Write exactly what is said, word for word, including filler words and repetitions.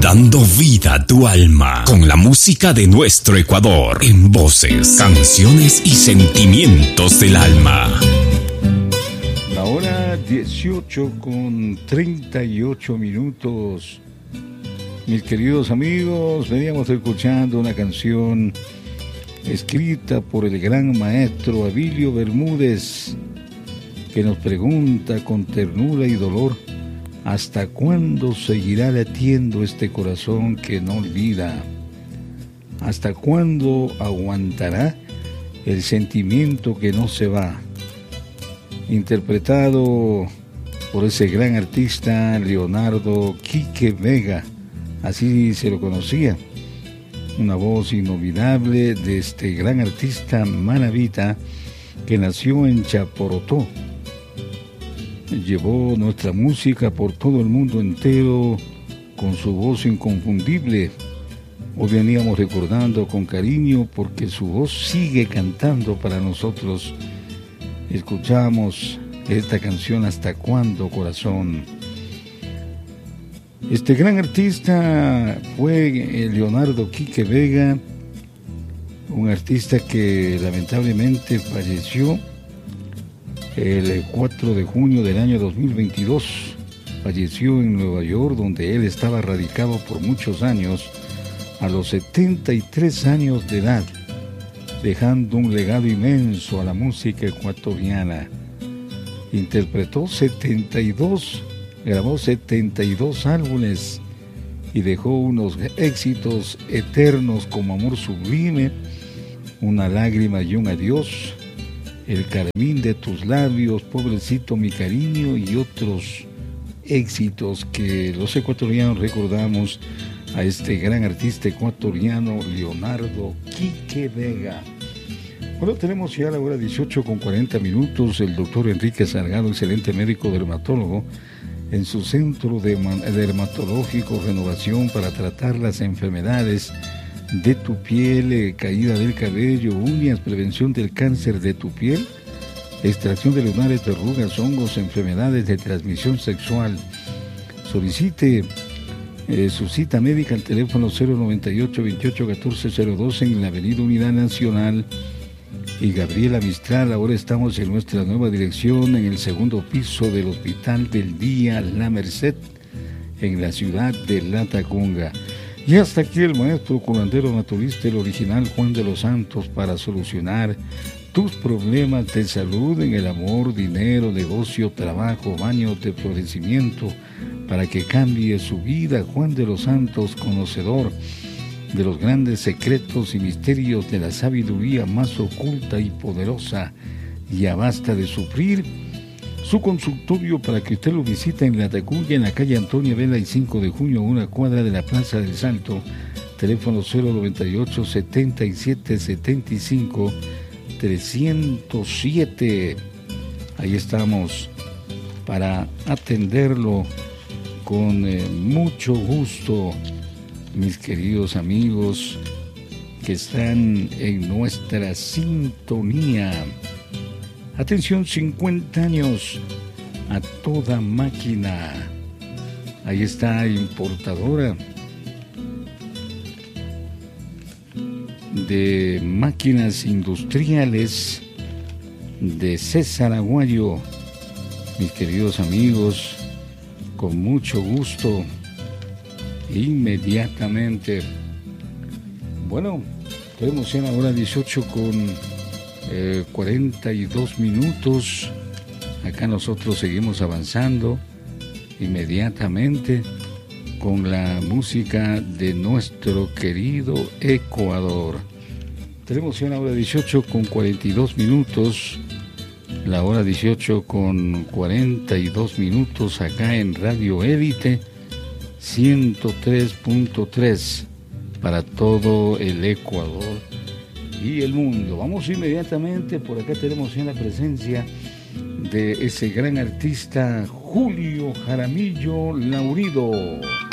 dando vida a tu alma con la música de nuestro Ecuador, en voces, canciones y sentimientos del alma. La hora dieciocho con treinta y ocho minutos. Mis queridos amigos, veníamos escuchando una canción escrita por el gran maestro Abilio Bermúdez, que nos pregunta con ternura y dolor: ¿hasta cuándo seguirá latiendo este corazón que no olvida? ¿Hasta cuándo aguantará el sentimiento que no se va? Interpretado por ese gran artista Leonardo Quique Vega, así se lo conocía. Una voz inolvidable de este gran artista manabita que nació en Chaporotó. Llevó nuestra música por todo el mundo entero con su voz inconfundible. Hoy veníamos recordando con cariño porque su voz sigue cantando para nosotros. Escuchamos esta canción ¿Hasta cuándo, corazón? Este gran artista fue Leonardo Quique Vega, un artista que lamentablemente falleció el cuatro de junio del año dos mil veintidós. Falleció en Nueva York, donde él estaba radicado por muchos años, a los setenta y tres años de edad, dejando un legado inmenso a la música ecuatoriana. Interpretó setenta y dos, grabó setenta y dos álbumes y dejó unos éxitos eternos como Amor Sublime, Una Lágrima y un Adiós, El Carmín de tus labios, Pobrecito mi cariño, y otros éxitos que los ecuatorianos recordamos a este gran artista ecuatoriano Leonardo Quique Vega. Bueno, tenemos ya la hora dieciocho con cuarenta minutos. El doctor Enrique Salgado, excelente médico dermatólogo, en su centro de dermatológico Renovación, para tratar las enfermedades de tu piel, caída del cabello, uñas, prevención del cáncer de tu piel, extracción de lunares, verrugas, hongos, enfermedades de transmisión sexual. Solicite eh, su cita médica al teléfono cero noventa y ocho, veintiocho, catorce, cero doce en la Avenida Unidad Nacional y Gabriela Mistral. Ahora estamos en nuestra nueva dirección, en el segundo piso del Hospital del Día La Merced, en la ciudad de La Tacunga. Y hasta aquí el maestro curandero naturista, el original Juan de los Santos, para solucionar tus problemas de salud en el amor, dinero, negocio, trabajo, baños de florecimiento, para que cambie su vida. Juan de los Santos, conocedor de los grandes secretos y misterios de la sabiduría más oculta y poderosa. Ya basta de sufrir. Su consultorio para que usted lo visite en La Tacunga, en la calle Antonia Vela y cinco de junio, una cuadra de la Plaza del Salto. Teléfono cero noventa y ocho, setenta y siete, setenta y cinco, trescientos siete. Ahí estamos para atenderlo con eh, mucho gusto, mis queridos amigos que están en nuestra sintonía. Atención, cincuenta años a toda máquina. Ahí está, importadora de máquinas industriales de César Aguayo. Mis queridos amigos, con mucho gusto, inmediatamente. Bueno, tenemos en ahora dieciocho con Eh, cuarenta y dos minutos. Acá nosotros seguimos avanzando inmediatamente con la música de nuestro querido Ecuador. Tenemos ya la hora dieciocho con cuarenta y dos minutos, la hora dieciocho con cuarenta y dos minutos acá en Radio Élite ciento tres punto tres para todo el Ecuador y el mundo. Vamos inmediatamente, por acá tenemos ya la presencia de ese gran artista Julio Jaramillo Laurido.